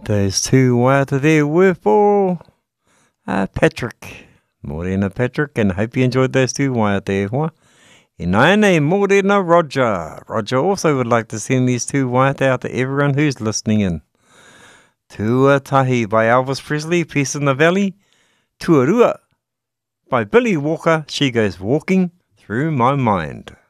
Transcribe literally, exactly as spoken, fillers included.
Those two waiata there were for uh, Patrick. Morena Patrick, and hope you enjoyed those two waiata e hoa. E naene Morena Roger. Roger also would like to send these two waiata out to everyone who's listening in. Tuatahi by Elvis Presley, Peace in the Valley. Tuarua by Billy Walker, She Goes Walking Through My Mind.